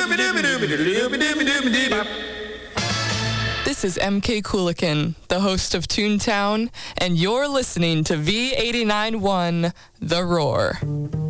This is MK Coolican, the host of Toontown, and you're listening to V89.1 The Roar.